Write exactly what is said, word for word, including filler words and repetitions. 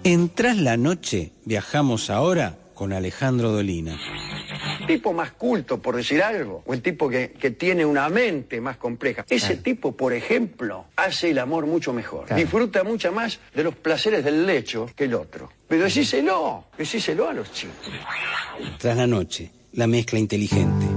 En Tras la Noche viajamos ahora con Alejandro Dolina. El tipo más culto, por decir algo, o el tipo que, que tiene una mente más compleja. Ese claro. tipo, por ejemplo, hace el amor mucho mejor. Claro. Disfruta mucho más de los placeres del lecho que el otro. Pero decíselo, decíselo a los chicos. Tras la Noche, la mezcla inteligente.